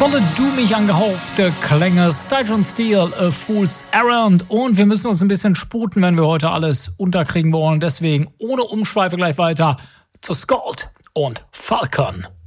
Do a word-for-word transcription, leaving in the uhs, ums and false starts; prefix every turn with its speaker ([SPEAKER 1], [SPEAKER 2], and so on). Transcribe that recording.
[SPEAKER 1] Tolle, doomig angehauchte Klänge, Station Steel, A Fool's Errand. Und wir müssen uns ein bisschen sputen, wenn wir heute alles unterkriegen wollen. Deswegen ohne Umschweife gleich weiter zu Scald und Falcon.